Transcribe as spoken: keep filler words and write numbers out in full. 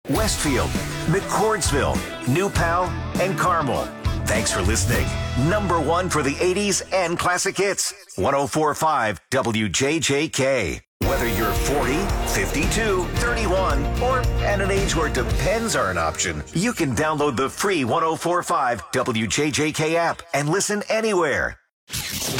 Westfield, McCordsville, New Pal, and Carmel. Thanks for listening. Number one for the eighties and classic hits. one oh four point five W J J K. Whether you're forty, fifty-two, thirty-one, or at an age where depends are an option, you can download the free one oh four point five W J J K app and listen anywhere.